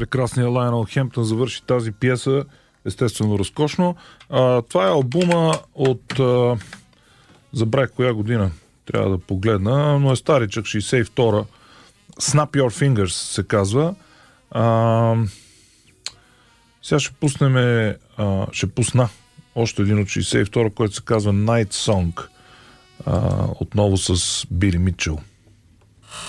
прекрасния Лайонел Хемптън завърши тази пиеса, естествено разкошно. Това е албума от... забравих коя година, трябва да погледна, но е старичък, 62-а. Snap Your Fingers се казва. Сега ще пусна още един от 62-а, който се казва Night Song. Отново с Били Митчел.